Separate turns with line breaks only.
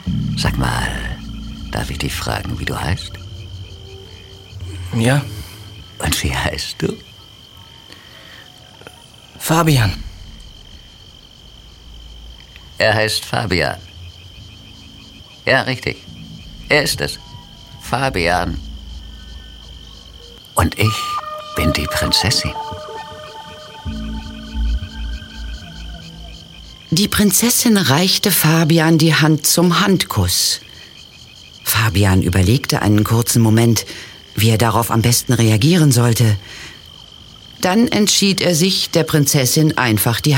Sag mal, darf ich dich fragen, wie du heißt?
Ja,
Und wie heißt du?
Fabian.
Er heißt Fabian. Ja, richtig. Er ist es. Fabian. Und ich bin die Prinzessin.
Die Prinzessin reichte Fabian die Hand zum Handkuss. Fabian überlegte einen kurzen Moment, wie er darauf am besten reagieren sollte. Dann entschied er sich, der Prinzessin einfach die